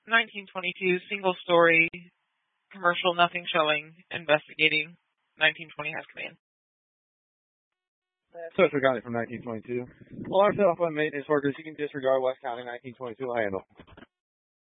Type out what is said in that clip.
1922 single story commercial, nothing showing, investigating 1920 has command. Special County from 1922. Alarm set off by maintenance workers. You can disregard West County 1922 will handle.